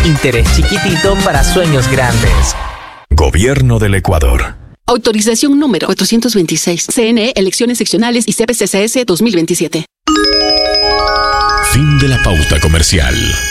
Interés chiquitito para sueños grandes. Gobierno del Ecuador. Autorización número 426. CNE, elecciones seccionales y CPCCS 2027. Fin de la pauta comercial.